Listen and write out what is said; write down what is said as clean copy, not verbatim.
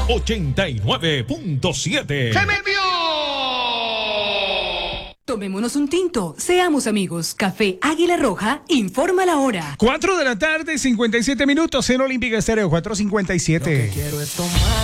89.7. ¡Se me envió! Tomémonos un tinto, seamos amigos. Café Águila Roja, informa la hora. 4 de la tarde, 57 minutos en Olímpica Estéreo, 4:57. Lo que quiero es tomar